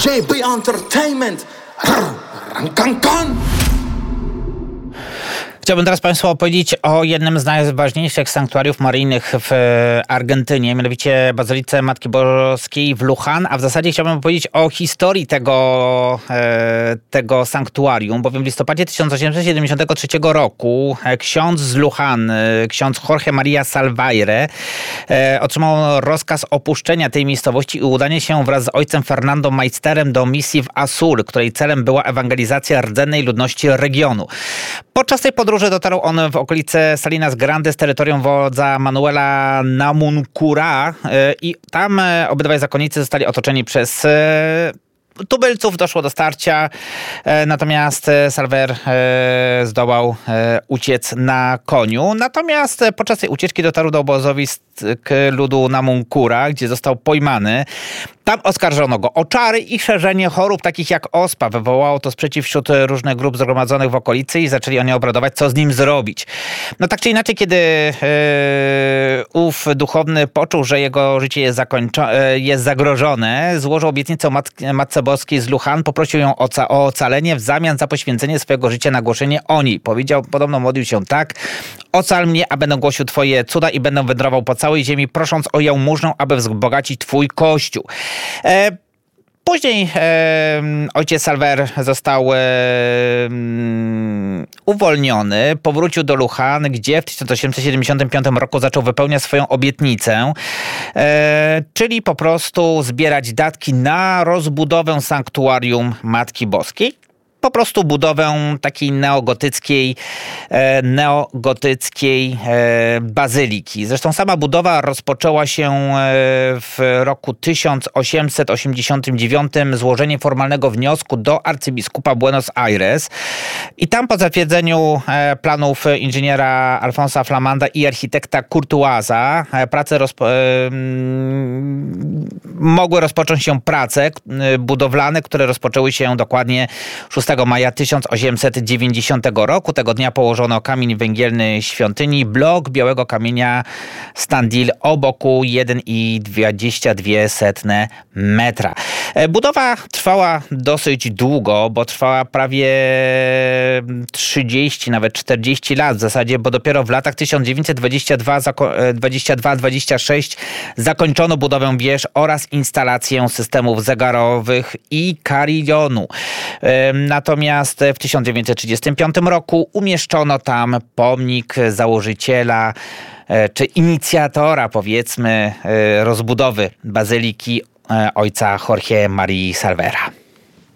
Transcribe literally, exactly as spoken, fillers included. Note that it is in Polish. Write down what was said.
J B Entertainment. Rankankan. Chciałbym teraz Państwu opowiedzieć o jednym z najważniejszych sanktuariów maryjnych w Argentynie, mianowicie Bazylice Matki Boskiej w Luján, a w zasadzie chciałbym opowiedzieć o historii tego, tego sanktuarium, bowiem w listopadzie tysiąc osiemset siedemdziesiątego trzeciego roku ksiądz z Luján, ksiądz Jorge María Salvaire, otrzymał rozkaz opuszczenia tej miejscowości i udania się wraz z ojcem Fernando Meisterem do misji w Azul, której celem była ewangelizacja rdzennej ludności regionu. Podczas tej podróży dotarł on w okolice Salinas Grandes, terytorium wodza Manuela Namuncura i tam obydwaj zakonnicy zostali otoczeni przez tubylców, doszło do starcia, natomiast Salvaire zdołał uciec na koniu. Natomiast podczas tej ucieczki dotarł do obozowisk ludu Namuncura, gdzie został pojmany. Tam oskarżono go o czary i szerzenie chorób takich jak ospa. Wywołało to sprzeciw wśród różnych grup zgromadzonych w okolicy i zaczęli oni obradować, co z nim zrobić. No tak czy inaczej, kiedy yy, ów duchowny poczuł, że jego życie jest, zakończo- jest zagrożone, złożył obietnicę Mat- Matce Boskiej z Luján, poprosił ją o, ca- o ocalenie w zamian za poświęcenie swojego życia na głoszenie o niej. Powiedział, podobno modlił się tak: ocal mnie, a będę głosił Twoje cuda i będę wędrował po całej ziemi, prosząc o jałmużnę, aby wzbogacić Twój Kościół. E, później e, ojciec Salvaire został e, uwolniony, powrócił do Luján, gdzie w tysiąc osiemset siedemdziesiątym piątym roku zaczął wypełniać swoją obietnicę, e, czyli po prostu zbierać datki na rozbudowę sanktuarium Matki Boskiej. Po prostu budowę takiej neogotyckiej, e, neogotyckiej e, bazyliki. Zresztą sama budowa rozpoczęła się e, w roku tysiąc osiemset osiemdziesiątym dziewiątym złożeniem formalnego wniosku do arcybiskupa Buenos Aires i tam po zatwierdzeniu e, planów inżyniera Alfonsa Flamanda i architekta Courtoisa e, prace rozpo, e, m, mogły rozpocząć się prace e, budowlane, które rozpoczęły się dokładnie szóstego maja tysiąc osiemset dziewięćdziesiątego roku. Tego dnia położono kamień węgielny świątyni, blok białego kamienia Standil o boku jeden i dwadzieścia dwie setne metra. Budowa trwała dosyć długo, bo trwała prawie trzydzieści, nawet czterdzieści lat w zasadzie, bo dopiero w latach tysiąc dziewięćset dwudziestym drugim dwudziestym szóstym zakończono budowę wież oraz instalację systemów zegarowych i karillonu. Natomiast w tysiąc dziewięćset trzydziestym piątym roku umieszczono tam pomnik założyciela czy inicjatora, powiedzmy, rozbudowy bazyliki ojca Jorge Marii Salvaira.